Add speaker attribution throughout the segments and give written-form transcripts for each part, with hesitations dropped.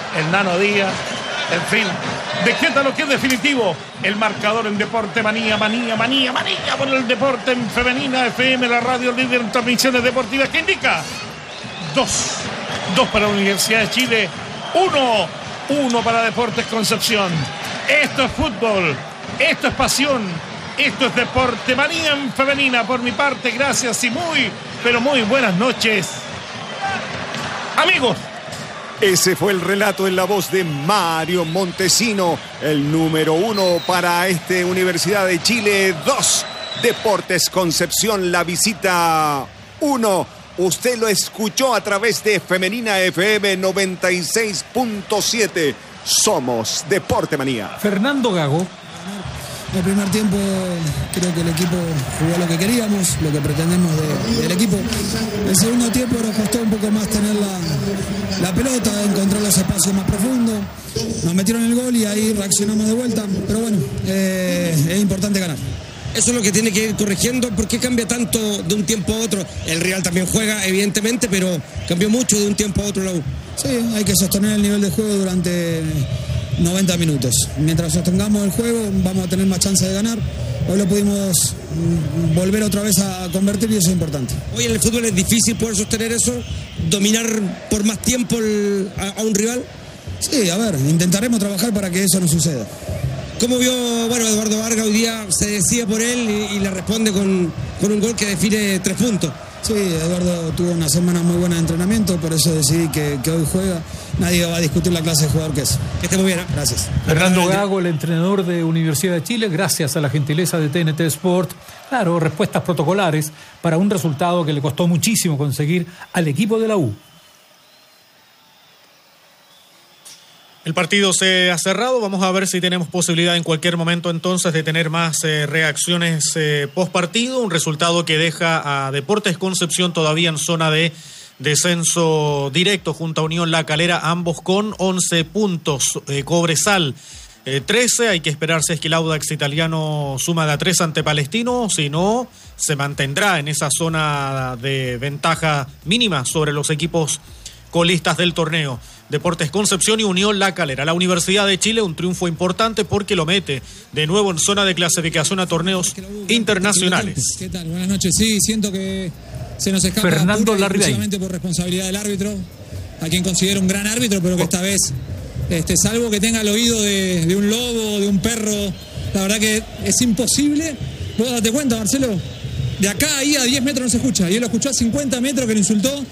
Speaker 1: el Nano Díaz, en fin. Decreta lo que es definitivo. El marcador en Deporte Manía por el deporte en Femenina FM, la radio líder en transmisiones deportivas, que indica 2 para la Universidad de Chile, 1 para Deportes Concepción. Esto es fútbol, esto es pasión, esto es Deporte Manía en Femenina. Por mi parte, gracias y pero muy buenas noches, amigos.
Speaker 2: Ese fue el relato en la voz de Mario Montesino, el número 1 para Universidad de Chile, 2 Deportes Concepción, la visita 1. Usted lo escuchó a través de Femenina FM 96.7. Somos Deporte Manía.
Speaker 3: Fernando Gago.
Speaker 4: El primer tiempo creo que el equipo jugó lo que queríamos, lo que pretendemos del equipo. El segundo tiempo nos costó un poco más tener la pelota, encontrar los espacios más profundos. Nos metieron el gol y ahí reaccionamos de vuelta. Pero bueno, es importante ganar.
Speaker 5: Eso es lo que tiene que ir corrigiendo. ¿Por qué cambia tanto de un tiempo a otro? El Real también juega, evidentemente, pero cambió mucho de un tiempo a otro la U.
Speaker 4: Sí, hay que sostener el nivel de juego durante 90 minutos. Mientras sostengamos el juego, vamos a tener más chance de ganar. Hoy lo pudimos volver otra vez a convertir y eso es importante.
Speaker 5: Hoy en el fútbol es difícil poder sostener eso, dominar por más tiempo a un rival.
Speaker 4: Sí, a ver, intentaremos trabajar para que eso no suceda.
Speaker 5: ¿Cómo vio, Eduardo Vargas hoy día? Se decía por él y le responde con un gol que define 3 puntos.
Speaker 4: Sí, Eduardo tuvo una semana muy buena de entrenamiento, por eso decidí que hoy juega. Nadie va a discutir la clase de jugador que es.
Speaker 5: Que esté muy bien, ¿eh?
Speaker 4: Gracias.
Speaker 3: Fernando Gago, el entrenador de Universidad de Chile, gracias a la gentileza de TNT Sport. Claro, respuestas protocolares para un resultado que le costó muchísimo conseguir al equipo de la U.
Speaker 6: El partido se ha cerrado, vamos a ver si tenemos posibilidad en cualquier momento entonces de tener más reacciones post partido, un resultado que deja a Deportes Concepción todavía en zona de descenso directo junto a Unión La Calera, ambos con 11 puntos, Cobresal 13, hay que esperar si es que el Audax Italiano suma de a 3 ante Palestino, si no se mantendrá en esa zona de ventaja mínima sobre los equipos colistas del torneo. Deportes Concepción y Unión La Calera. La Universidad de Chile, un triunfo importante porque lo mete de nuevo en zona de clasificación a torneos internacionales.
Speaker 7: ¿Qué tal? Buenas noches. Sí, siento que se nos escapa
Speaker 3: Fernando
Speaker 7: exclusivamente por responsabilidad del árbitro, a quien considero un gran árbitro, pero que esta vez, salvo que tenga el oído de un lobo, de un perro, la verdad que es imposible. Vos date cuenta, Marcelo, de acá ahí a 10 metros no se escucha, y él lo escuchó a 50 metros que lo insultó.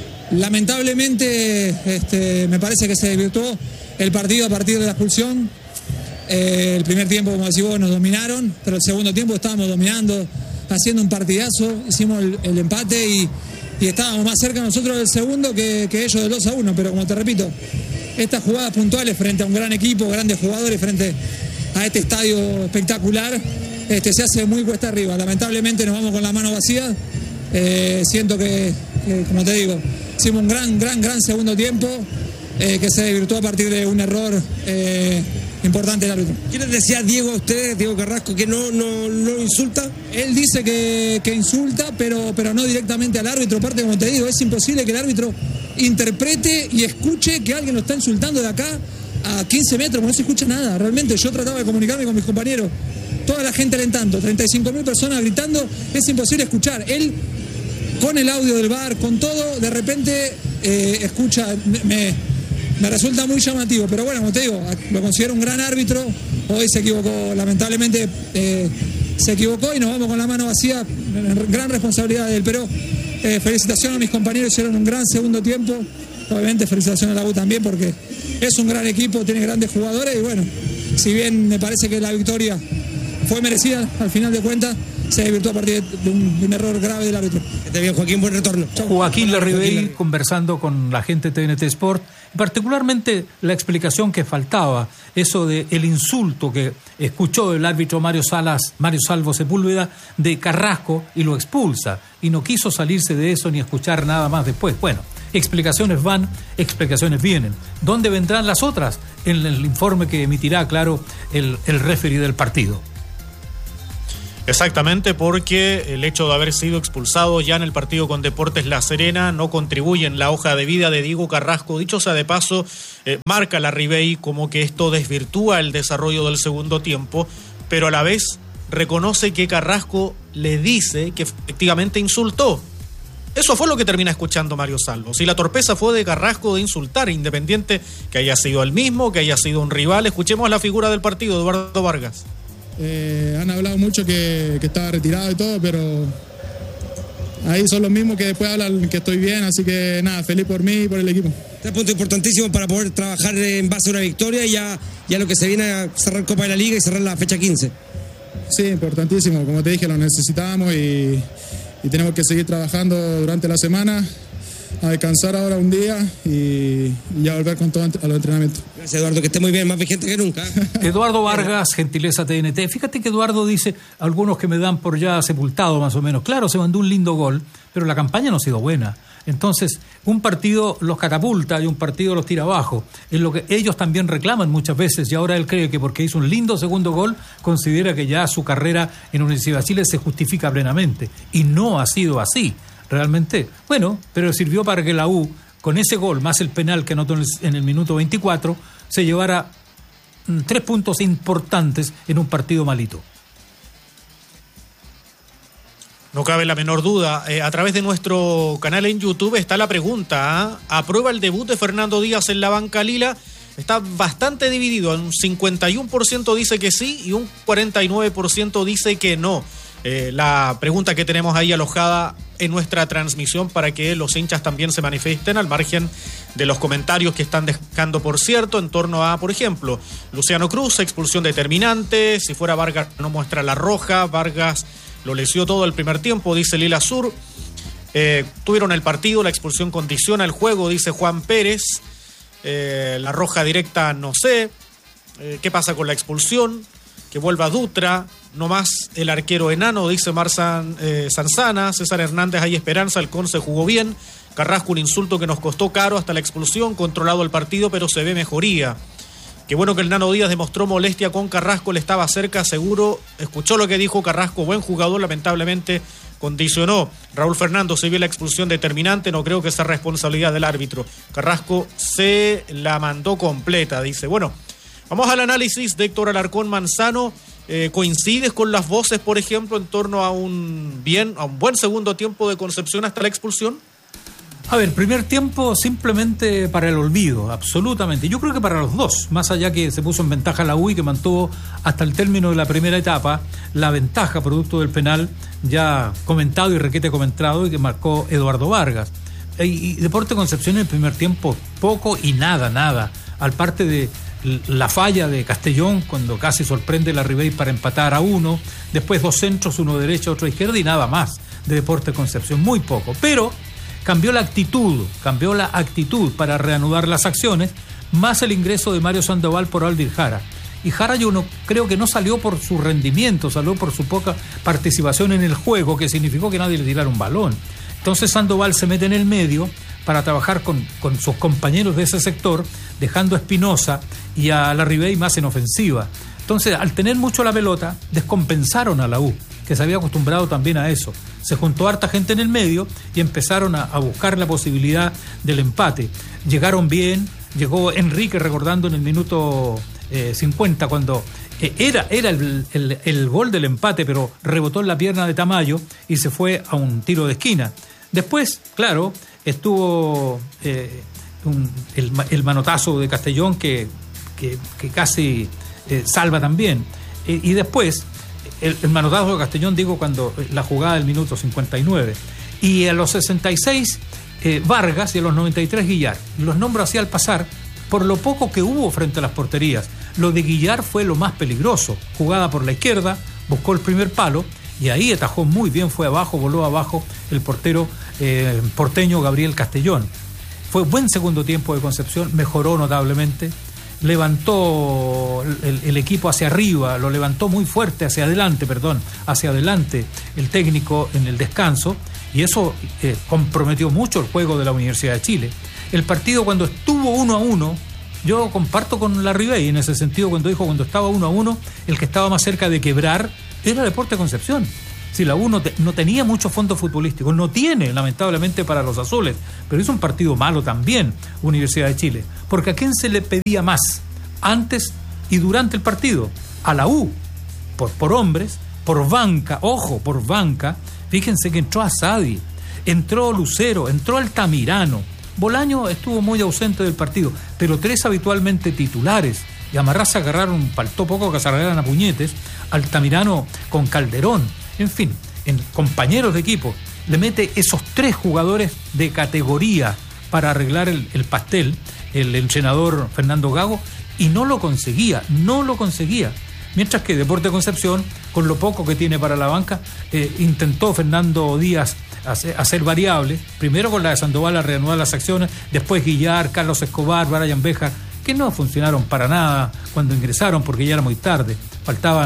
Speaker 7: Lamentablemente me parece que se desvirtuó el partido a partir de la expulsión. El primer tiempo, como decís vos, nos dominaron, pero el segundo tiempo estábamos dominando, haciendo un partidazo, hicimos el empate y estábamos más cerca nosotros del segundo que ellos del 2-1, pero como te repito, estas jugadas puntuales frente a un gran equipo, grandes jugadores, frente a este estadio espectacular, se hace muy cuesta arriba. Lamentablemente nos vamos con la mano vacía. Siento que, como te digo, hicimos un gran segundo tiempo que se desvirtuó a partir de un error importante del árbitro.
Speaker 5: ¿Qué les decía Diego a ustedes, Diego Carrasco, que no insulta?
Speaker 7: Él dice que insulta, pero no directamente al árbitro. Aparte, como te digo, es imposible que el árbitro interprete y escuche que alguien lo está insultando de acá a 15 metros, porque no se escucha nada. Realmente yo trataba de comunicarme con mis compañeros, toda la gente alentando, 35.000 personas gritando, es imposible escuchar. Él, con el audio del VAR, con todo, de repente escucha, me resulta muy llamativo, pero bueno, como te digo, lo considero un gran árbitro. Hoy se equivocó, lamentablemente se equivocó y nos vamos con la mano vacía, gran responsabilidad de él, pero felicitaciones a mis compañeros, hicieron un gran segundo tiempo. Obviamente felicitaciones a la U también, porque es un gran equipo, tiene grandes jugadores y bueno, si bien me parece que la victoria fue merecida, al final de cuentas se desvirtuó a partir de un error grave del árbitro.
Speaker 5: Está bien, Joaquín, buen retorno.
Speaker 3: Joaquín Larribey conversando con la gente de TNT Sport, particularmente la explicación que faltaba, eso de el insulto que escuchó el árbitro Mario Salvo Sepúlveda de Carrasco y lo expulsa, y no quiso salirse de eso ni escuchar nada más después. Bueno, explicaciones van, explicaciones vienen. ¿Dónde vendrán las otras? En el informe que emitirá, claro, el referee del partido.
Speaker 6: Exactamente, porque el hecho de haber sido expulsado ya en el partido con Deportes La Serena no contribuye en la hoja de vida de Diego Carrasco. Dicho sea de paso, marca la Ribey como que esto desvirtúa el desarrollo del segundo tiempo, pero a la vez reconoce que Carrasco le dice que efectivamente insultó. Eso fue lo que termina escuchando Mario Salvo. Si la torpeza fue de Carrasco de insultar, independiente que haya sido el mismo, que haya sido un rival, escuchemos la figura del partido, Eduardo Vargas.
Speaker 7: Han hablado mucho que estaba retirado y todo, pero ahí son los mismos que después hablan que estoy bien, así que nada, feliz por mí y por el equipo.
Speaker 5: 3 puntos importantísimos para poder trabajar en base a una victoria y ya lo que se viene a cerrar Copa de la Liga y cerrar la fecha 15.
Speaker 7: Sí, importantísimo, como te dije, lo necesitamos y tenemos que seguir trabajando durante la semana, a descansar ahora un día y ya volver con todo a los entrenamientos.
Speaker 5: Gracias, Eduardo, que esté muy bien, más vigente que nunca.
Speaker 3: Eduardo Vargas, gentileza TNT. Fíjate que Eduardo dice, algunos que me dan por ya sepultado más o menos. Claro, se mandó un lindo gol, pero la campaña no ha sido buena. Entonces, un partido los catapulta y un partido los tira abajo. Es lo que ellos también reclaman muchas veces, y ahora él cree que porque hizo un lindo segundo gol, considera que ya su carrera en Universidad de Chile se justifica plenamente. Y no ha sido así, realmente. Bueno, pero sirvió para que la U, con ese gol, más el penal que anotó en el minuto 24, se llevara 3 puntos importantes en un partido malito.
Speaker 6: No cabe la menor duda. A través de nuestro canal en YouTube está la pregunta. ¿Aprueba el debut de Fernando Díaz en la banca lila? Está bastante dividido. Un 51% dice que sí y un 49% dice que no. La pregunta que tenemos ahí alojada en nuestra transmisión para que los hinchas también se manifiesten al margen de los comentarios que están dejando, por cierto, en torno a, por ejemplo, Luciano Cruz, expulsión determinante. Si fuera Vargas no muestra la roja. Vargas lo lesió todo el primer tiempo, dice Lila Sur. Tuvieron el partido, la expulsión condiciona el juego, dice Juan Pérez. La roja directa, no sé. ¿Qué pasa con la expulsión? Que vuelva Dutra, no más el arquero enano, dice Marsan Sanzana. César Hernández, hay esperanza, el Conce jugó bien. Carrasco, un insulto que nos costó caro hasta la expulsión, controlado el partido, pero se ve mejoría. Qué bueno que el Nano Díaz demostró molestia con Carrasco, le estaba cerca, seguro, escuchó lo que dijo Carrasco, buen jugador, lamentablemente condicionó. Raúl Fernando, se vio la expulsión determinante, no creo que sea responsabilidad del árbitro. Carrasco se la mandó completa, dice. Bueno, vamos al análisis de Héctor Alarcón Manzano. ¿Coincides con las voces, por ejemplo, en torno a un buen segundo tiempo de Concepción hasta la expulsión?
Speaker 3: A ver, primer tiempo simplemente para el olvido, absolutamente. Yo creo que para los dos, más allá que se puso en ventaja la U y que mantuvo hasta el término de la primera etapa la ventaja producto del penal ya comentado y requete comentado y que marcó Eduardo Vargas. Y Deportes Concepción en el primer tiempo poco y nada, al parte de la falla de Castellón cuando casi sorprende la Ribey para empatar a 1, después 2 centros, uno derecho, otro izquierda y nada más de Deportes Concepción, muy poco, pero cambió la actitud para reanudar las acciones, más el ingreso de Mario Sandoval por Aldir Jara. Y Jara yo no creo que no salió por su rendimiento, salió por su poca participación en el juego, que significó que nadie le tirara un balón. Entonces Sandoval se mete en el medio para trabajar con sus compañeros de ese sector, dejando a Espinosa y a la Ribey más en ofensiva. Entonces, al tener mucho la pelota, descompensaron a la U, que se había acostumbrado también a eso. Se juntó harta gente en el medio y empezaron a buscar la posibilidad del empate. Llegaron bien, llegó Enrique recordando en el minuto 50 cuando era el gol del empate, pero rebotó en la pierna de Tamayo y se fue a un tiro de esquina. Después, claro, estuvo el manotazo de Castellón que casi salva también. Y después el manotazo de Castellón, digo, cuando la jugada del minuto 59. Y a los 66 Vargas y a los 93 Guillar. Los nombro así al pasar por lo poco que hubo frente a las porterías. Lo de Guillar fue lo más peligroso. Jugada por la izquierda, buscó el primer palo y ahí atajó muy bien, fue abajo, voló abajo el portero porteño Gabriel Castellón. Fue buen segundo tiempo de Concepción, mejoró notablemente, levantó el equipo hacia arriba, lo levantó muy fuerte hacia adelante el técnico en el descanso, y eso comprometió mucho el juego de la Universidad de Chile. El partido, cuando estuvo 1-1, Yo comparto con la Ribey en ese sentido cuando dijo, cuando estaba 1-1, el que estaba más cerca de quebrar era Deportes Concepción. Si la U no tenía mucho fondo futbolístico, no tiene, lamentablemente, para los azules, pero hizo un partido malo también Universidad de Chile. Porque ¿a quién se le pedía más antes y durante el partido? A la U, por hombres, por banca, ojo, por banca. Fíjense que entró Asadi, entró Lucero, entró Altamirano. Bolaño estuvo muy ausente del partido, pero 3 habitualmente titulares. Y Amarraza faltó poco que se agarraran a puñetes. Altamirano con Calderón. En fin, en compañeros de equipo, le mete esos 3 jugadores de categoría para arreglar el pastel, el entrenador Fernando Gago, y no lo conseguía. Mientras que Deportes Concepción, con lo poco que tiene para la banca, intentó Fernando Díaz hacer variables, primero con la de Sandoval a reanudar las acciones, después Guillar, Carlos Escobar, Brian Béjar, que no funcionaron para nada cuando ingresaron porque ya era muy tarde. Faltaban,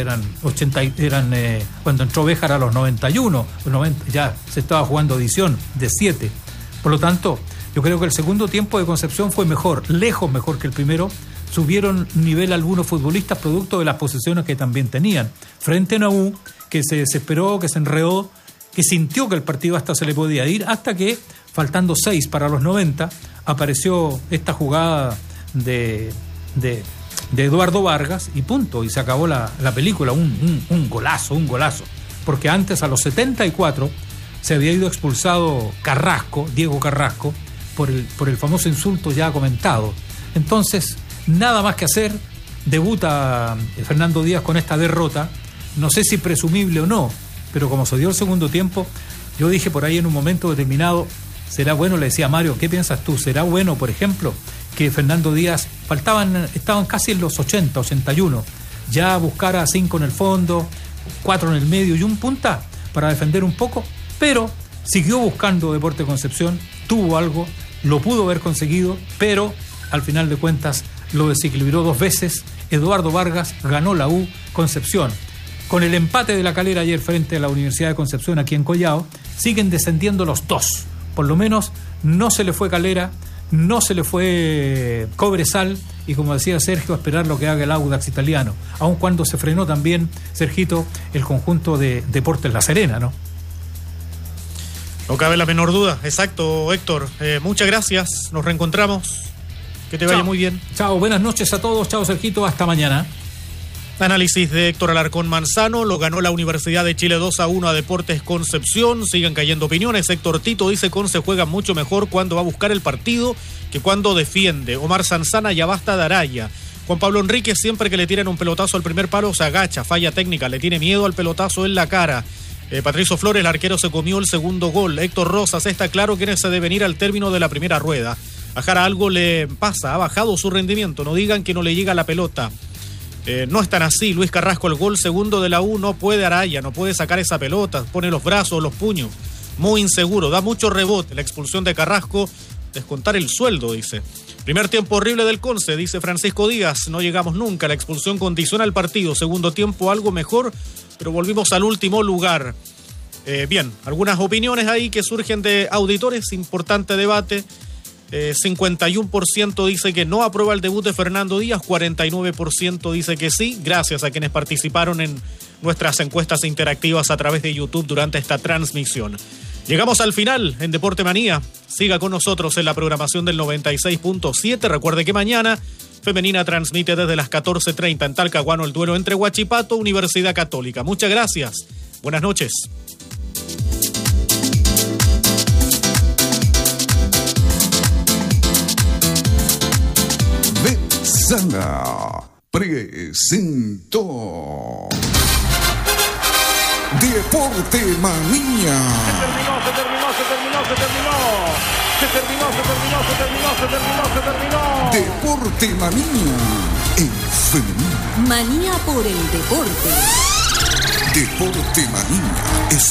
Speaker 3: cuando entró Béjar a los 91, ya se estaba jugando edición de 7. Por lo tanto, yo creo que el segundo tiempo de Concepción fue mejor, lejos mejor que el primero. Subieron nivel algunos futbolistas producto de las posiciones que también tenían. Frente a una U que se desesperó, que se enredó, que sintió que el partido hasta se le podía ir, hasta que, faltando 6 para los 90, apareció esta jugada de Eduardo Vargas y punto, y se acabó la película. Un golazo, porque antes, a los 74, se había ido expulsado Diego Carrasco, por el famoso insulto ya comentado. Entonces, nada más que hacer, debuta Fernando Díaz con esta derrota, no sé si presumible o no, pero como se dio el segundo tiempo, yo dije por ahí en un momento determinado, será bueno, le decía a Mario, ¿qué piensas tú? ¿Será bueno, por ejemplo, que Fernando Díaz, estaban casi en los 80, 81, ya buscara 5 en el fondo, 4 en el medio y un punta para defender un poco, pero siguió buscando Deportes Concepción, tuvo algo, lo pudo haber conseguido, pero al final de cuentas lo desequilibró 2 veces. Eduardo Vargas, ganó la U. Concepción, con el empate de La Calera ayer frente a la Universidad de Concepción aquí en Collao, siguen descendiendo los 2. Por lo menos no se le fue Calera, no se le fue Cobresal, y como decía Sergio, a esperar lo que haga el Audax italiano, aun cuando se frenó también, Sergito, el conjunto de Deportes La Serena, ¿no?
Speaker 6: No cabe la menor duda. Exacto, Héctor. Muchas gracias, nos reencontramos. Que te vaya muy bien.
Speaker 3: Chao, buenas noches a todos. Chao, Sergito, hasta mañana.
Speaker 6: Análisis de Héctor Alarcón Manzano. Lo ganó la Universidad de Chile 2-1 a Deportes Concepción. Sigan cayendo opiniones. Héctor Tito dice: Conce juega mucho mejor cuando va a buscar el partido que cuando defiende. Omar Sanzana: ya basta de Araya. Juan Pablo Enríquez: siempre que le tiran un pelotazo al primer palo se agacha, falla técnica, le tiene miedo al pelotazo en la cara. Patricio Flores: el arquero se comió el segundo gol. Héctor Rosas: está claro quiénes se deben ir al término de la primera rueda. A Jara algo le pasa, ha bajado su rendimiento, no digan que no le llega la pelota. No es tan así. Luis Carrasco: el gol segundo de la U, no puede Araya, no puede sacar esa pelota, pone los brazos, los puños, muy inseguro, da mucho rebote. La expulsión de Carrasco, descontar el sueldo, dice. Primer tiempo horrible del Conce, dice Francisco Díaz, no llegamos nunca, la expulsión condiciona el partido. Segundo tiempo algo mejor, pero volvimos al último lugar. Bien, algunas opiniones ahí que surgen de auditores, importante debate. 51% dice que no aprueba el debut de Fernando Díaz, 49% dice que sí, gracias a quienes participaron en nuestras encuestas interactivas a través de YouTube durante esta transmisión. Llegamos al final en Deporte Manía. Siga con nosotros en la programación del 96.7. Recuerde que mañana Femenina transmite desde las 14:30 en Talcahuano el duelo entre Huachipato e Universidad Católica. Muchas gracias. Buenas noches.
Speaker 8: Sana presentó Deporte Manía. Se terminó. Deporte Manía en femenino.
Speaker 9: Manía por el deporte.
Speaker 8: Deporte Manía es